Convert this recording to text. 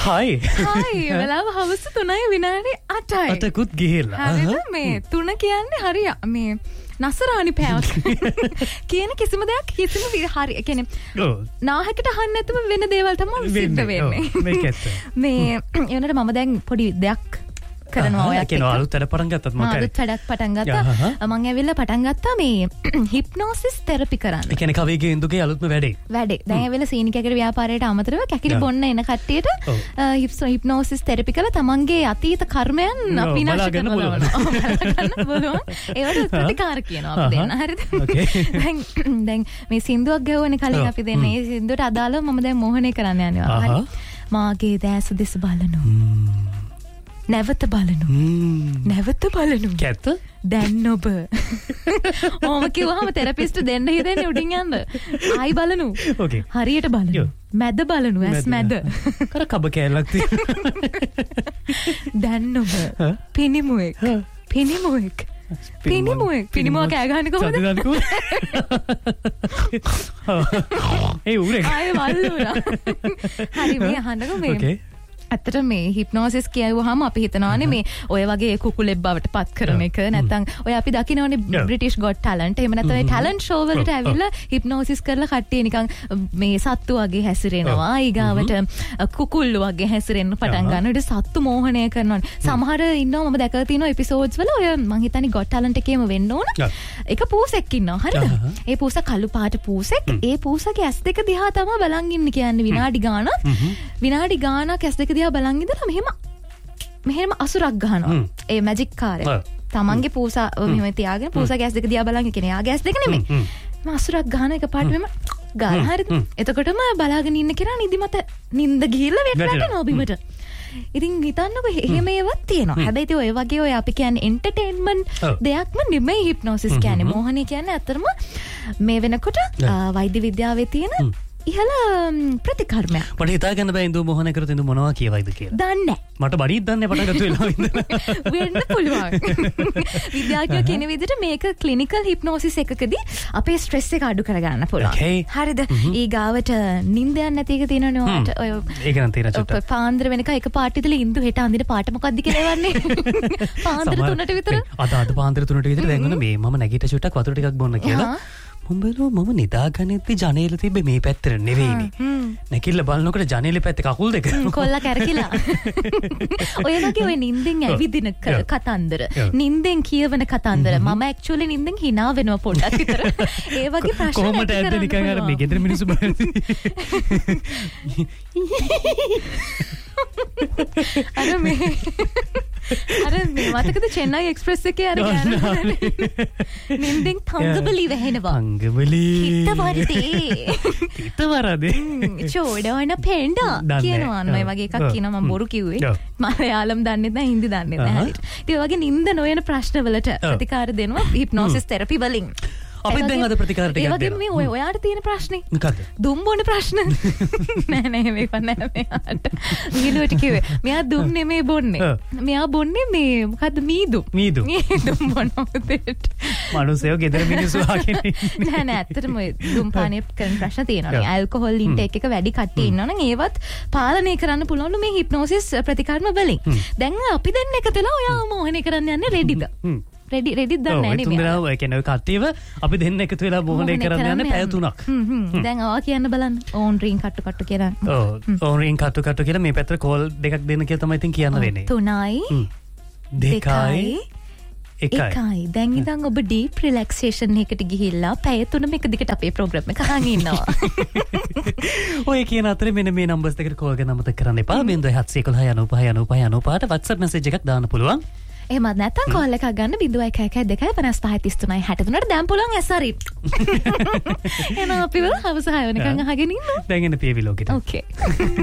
හයි වෙලාව හවස 3 විනාඩි 8යි. 8කුත් ගිහිල්ලා. හරිද මේ 3 කියන්නේ හරිය මේ නසරානි පැයක් කියන කිසිම දෙයක් කිසිම හරි කියන්නේ නාහකට අහන්න නැතුව වෙන දේවල් තමයි සිද්ධ වෙන්නේ. මේක ඇත්ත. මේ එවනට මම දැන් පොඩි දෙයක් කරනවා ඔයා කියන අලුත් වැඩ පටන් ගත්තත් මම අලුත් වැඩක් පටන් ගත්තා. මම ඇවිල්ලා පටන් ගත්තා මේ හිප්නෝසිස් තෙරපි කරන්න. ඒ කියන්නේ කවිගේ ඉන්දුගේ අලුත්ම වැඩේ. දැන් ඇවිල්ලා සීනි කැකිරි ව්‍යාපාරයට අමතරව කැකිරි බොන්න එන කට්ටියට හිප්නෝසිස් තෙරපි කරලා තමන්ගේ අතීත කර්මයන් විනාශ කරන්න බලන්න. ඒවට ප්‍රතිකාර කියනවා අපි දෙන්න. හරිද? දැන් මේ සින්දුවක් ගැහුවනේ කලින් අපි දෙන්නේ. ඒ සින්දුවට අදාළව මම දැන් මෝහනය කරන්න යනවා. හරි. මාගේ දැස දෙස බලනු. නැවත බලනු කැත්ත දැන් ඔබ ඕම කිව්වම තෙරපිස්ට් දෙන්න හිතෙන්නේ උඩින් යන්න ආයි බලනු හරියට බලනු මැද බලනු ඇස් මැද කර කබ කැලක් දැන් ඔබ පිනිමුවෙක් පිනිමුව කෑ ගහන්නේ කොහොමද ඒ උරේ ආයෙ වල්ලුණා හරි මේ අහන්නකෝ මේ ඇත්තට මේ හිප්නෝසිස් කියවුවාම අපි හිතනවානේ මේ ඔය වගේ කුකුලෙක් බවට පත් කරන එක නැත්නම් ඔය අපි දකිනවනේ බ්‍රිටිෂ් ගොට් ටැලන්ට් එහෙම නැත්නම් ඒ ටැලන්ට් ෂෝ වලට ඇවිල්ලා හිප්නෝසිස් කරලා කට්ටිය නිකන් මේ සත්තු වගේ හැසිරෙනවා ඊගාවට කුකුල්ලු වගේ හැසිරෙන්න පටන් ගන්නවා ඊට සත්තු මෝහනය කරනවා සමහර ඉන්නවා මම දැකලා තියෙනවා එපිසෝඩ්ස් වල ඔය මං හිතන්නේ ගොට් ටැලන්ට් එකේම වෙන්න ඕන එක පූසෙක් ඉන්නවා හරිද ඒ පූසා කළු පාට පූසෙක් ඒ පූසාගේ ඇස් දෙක දිහා තමයි බලන් ඉන්නේ කියන්නේ විනාඩි ගානක් ඇස් දෙක බලන් ඉඳලා මෙහෙම අසුරක් ගහනවා. ඒ මැජික් කාර්යය. තමන්ගේ පූසා මෙහෙම තියාගෙන පූසා ගෑස් දෙක දිහා බලන් ඉන්නේ. යා ගෑස් දෙක නෙමෙයි. මම අසුරක් ගහන එක පාට මෙහෙම ගාලා හරිද? එතකොටම බලාගෙන ඉන්න කෙනා නිදිමත නිින්ද ගිහිල්ලා වැටෙනවා බිමට. ඉතින් හිතන්නකො එහෙම ඒවත් තියෙනවා. හැබැයි ඉතින් ඔය වගේ ඔය අපි කියන්නේ එන්ටර්ටේන්මන්ට් දෙයක්ම නෙමෙයි හිප්නෝසිස් කියන්නේ. මෝහනය කියන්නේ අතරම මේ වෙනකොට වෛද්‍ය විද්‍යාවේ තියෙන ඉහළ ප්‍රතිකර්මයක්. මට හිතා ගන්න බෑ ඉඳු මොහොන කරත් ඉඳු මොනවා කියවයිද කියලා. දන්නේ නැහැ. මට බඩිත් දන්නේ පටන් ගත්ත වෙලාවෙ ඉඳලා. වෙන්න පුළුවන්. විද්‍යාඥයෝ කියන විදිහට මේක ක්ලිනිකල් හිප්නෝසිස් එකකදී අපේ ස්ට්‍රෙස් එක අඩු කරගන්න පුළුවන්. හරිද? ඊගාවට නිින්ද යන්නේ නැති එක තියෙනවනේ ඔයාට. ඔය ඒක නම් තියෙන චුට්ටක්. පාන්දර වෙනකන් එක පාට ඉඳලා ඉඳු හෙට අඳින පාට මොකක්ද කියලා එවන්නේ. පාන්දර 3ට විතර. අද පාන්දර 3ට විතර දැන් ඔන්න මේ මම නැගිට චුට්ටක් වතුර ටිකක් බොන්න කියලා. මම නිදාගන්නෙද්දි ජනේල තිබ්බේ මේ පැත්තට නෙවෙයිනේ. නැකිල්ල බලනකොට ජනේලෙ පැත්තේ කකුල් දෙක කොල්ල කැරකිලා. ඔය වගේ ඔය නිින්දෙන් ඇවිදින කතන්දර. නිින්දෙන් කියවන කතන්දර. මම ඇක්චුවලි නිින්දෙන් hina වෙනවා පොඩ්ඩක් විතර. ඒ වගේ ප්‍රශ්න කොහොමද ඇද්ද නිකන් අර මේ ගෙදර මිනිස්සු බලන්නේ. අර මේ මතකද චෙන්නයි එක්ස්ප්‍රස් එකේ අර නින්දෙන් තංගබලි වැහෙනවා. හිතවරදේ. චෝඩවන පෙන්ඩා කියනවා අන්න ඔය වගේ එකක් කියනවා මම බොරු කිව්වේ. මලයාලම් දන්නෙත් නැහැ හින්දි දන්නෙත් නැහැ හරියට. ඉතින් ඔය වගේ නින්ද නොයන ප්‍රශ්න වලට ප්‍රතිකාර දෙනවා හිප්නෝසිස් තෙරපි වලින්. අපි දැන් අද ප්‍රතිකාර ටිකක් දෙනවා. ඒ වගේ මේ ඔයාට තියෙන ප්‍රශ්නේ. මොකද්ද? දුම් බොන ප්‍රශ්න. නෑ මේක නෑ මෙයාට. මීලුවට කිව්වේ. මෙයා දුම් නෙමෙයි බොන්නේ. මෙයා බොන්නේ මේ මොකද්ද මීදුම්. මීදුම් බොනවා දෙට. මනුස්සයෝ ගෙදර මිනිස්සු ආගෙන නෑ ඇත්තටම දුම් පානය කරන ප්‍රශ්න තියෙනවා. ඇල්කොහොල් ඉන්ටේක් එක වැඩි කට්ටිය ඉන්නවනම් ඒවත් පාලනය කරන්න පුළුවන් මේ හිප්නෝසිස් ප්‍රතිකර්ම වලින්. දැන් අපි දැන් එකතලා ඔයා මොහොනේ කරන්න යන්නේ රෙඩිද? රෙඩිද දන්නේ නැහැ නේ මෙයා. ඔය කියන්නේ ඔය කට්ටියව අපි දෙන්න එකතු වෙලා මොහොනේ කරන්න යන්නේ පැය 3ක්. දැන් ආවා කියන්න බලන්න. ඕන් රින් කට්ටු කියලා. ඔව් ඕන් රින් කට්ටු කියලා මේ පැත්තට කෝල් දෙකක් දෙන්න කියලා තමයි ඉතින් කියන්න වෙන්නේ. 3යි 2යි 1යි. දැන් ඉතින් ඔබ ඩීප් රිලැක්සේෂන් එකකට ගිහිල්ලා පැය 3ම එක දිගට අපේ ප්‍රෝග්‍රෑම් එක අහන් ඉන්නවා. ඔය කියන අතරේ මෙන්න මේ නම්බර්ස් දෙකට කෝල් ගන්න අමතක කරන්න එපා. 0711959595 WhatsApp message එකක් දාන්න පුළුවන්. එහෙමත් නැත්නම් කෝල් එකක් ගන්න 01125533 දැන් පුළුවන් SRI. එනවා අපි හවස 6 වෙනකන් අහගෙන ඉන්න. දැන් එන පියවි ලෝකෙට. ඕකේ.